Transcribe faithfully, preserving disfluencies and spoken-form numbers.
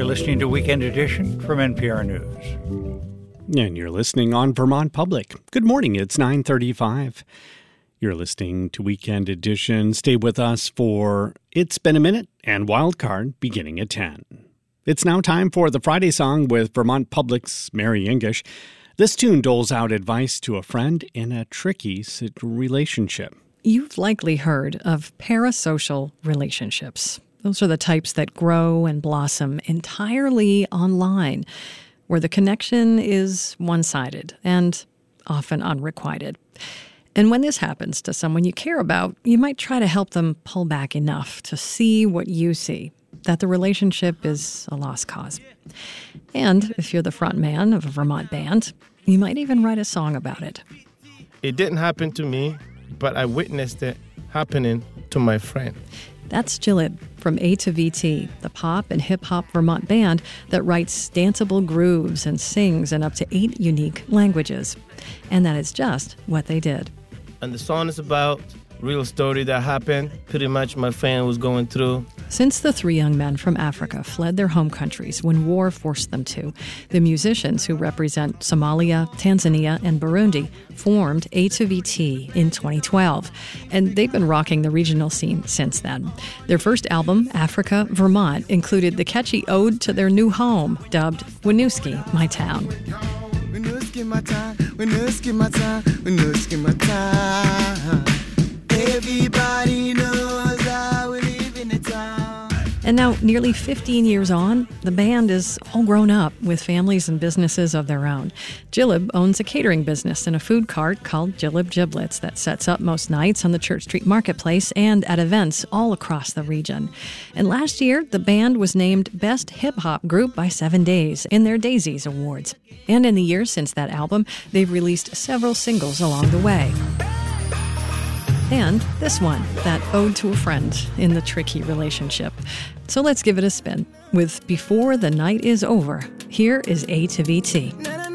You're listening to Weekend Edition from N P R News. And you're listening on Vermont Public. Good morning, it's nine thirty-five. You're listening to Weekend Edition. Stay with us for It's Been a Minute and Wildcard beginning at ten. It's now time for the Friday Song with Vermont Public's Mary English. This tune doles out advice to a friend in a tricky relationship. You've likely heard of parasocial relationships. Those are the types that grow and blossom entirely online, where the connection is one-sided and often unrequited. And when this happens to someone you care about, you might try to help them pull back enough to see what you see, that the relationship is a lost cause. And if you're the front man of a Vermont band, you might even write a song about it. It didn't happen to me, but I witnessed it happening to my friend. That's Jillib from A to V T, the pop and hip-hop Vermont band that writes danceable grooves and sings in up to eight unique languages. And that is just what they did. And the song is about real story that happened, pretty much my friend was going through. Since the three young men from Africa fled their home countries when war forced them to, the musicians who represent Somalia, Tanzania, and Burundi formed A to V T in twenty twelve, and they've been rocking the regional scene since then. Their first album, Africa, Vermont, included the catchy ode to their new home, dubbed Winooski, My Town. Winooski, my town, Winooski, my town, Winooski, my town. Everybody knows how we live in the town. And now, nearly fifteen years on, the band is all grown up with families and businesses of their own. Jillib owns a catering business and a food cart called Jillib Giblets that sets up most nights on the Church Street Marketplace and at events all across the region. And last year, the band was named Best Hip Hop Group by Seven Days in their Daisies Awards. And in the years since that album, they've released several singles along the way. And this one, that ode to a friend in the tricky relationship. So let's give it a spin. With Before the Night is Over, here is A to V T.